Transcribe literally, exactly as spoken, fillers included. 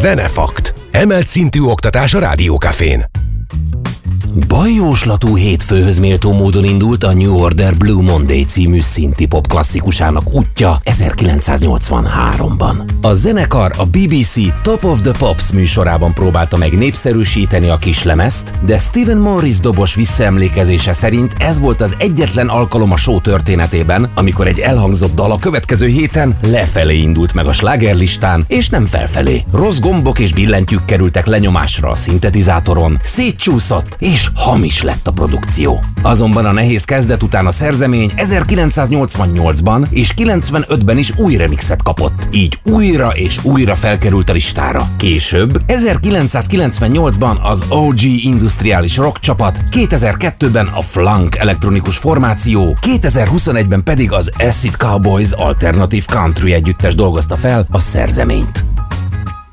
Zenefakt. Emelt szintű oktatás a Rádió Cafén. Bajjóslatú hétfőhöz méltó módon indult a New Order Blue Monday című szintipop klasszikusának útja ezerkilencszáznyolcvanháromban. A zenekar a bé bé cé Top of the Pops műsorában próbálta meg népszerűsíteni a kislemezt, de Stephen Morris dobos visszaemlékezése szerint ez volt az egyetlen alkalom a show történetében, amikor egy elhangzott dal a következő héten lefelé indult meg a slágerlistán, és nem felfelé. Rossz gombok és billentyűk kerültek lenyomásra a szintetizátoron, szétcsúszott, és hamis lett a produkció. Azonban a nehéz kezdet után a szerzemény ezerkilencszáznyolcvannyolcban és kilencvenötben is új remixet kapott, így újra és újra felkerült a listára. Később, ezerkilencszázkilencvennyolcban az o gé industriális rock csapat, kétezer-kettőben a Flunk elektronikus formáció, kétezer-huszonegyben pedig az Acid Cowboys alternatív country együttes dolgozta fel a szerzeményt.